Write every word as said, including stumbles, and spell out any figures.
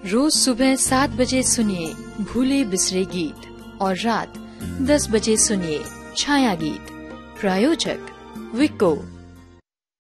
रोज सुबह सात बजे सुनिए भूले बिसरे गीत और रात दस बजे सुनिए छाया गीत। प्रायोजक विको।